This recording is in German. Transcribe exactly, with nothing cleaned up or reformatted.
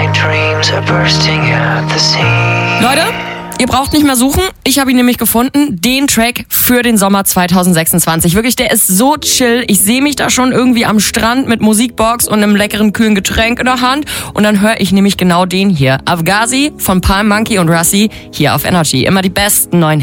Leute, ihr braucht nicht mehr suchen. Ich habe ihn nämlich gefunden. Den Track für den Sommer zwanzig sechsundzwanzig. Wirklich, der ist so chill. Ich sehe mich da schon irgendwie am Strand mit Musikbox und einem leckeren, kühlen Getränk in der Hand. Und dann höre ich nämlich genau den hier. Afghazi von Palm Monkey und Rassi hier auf Energy. Immer die besten neuen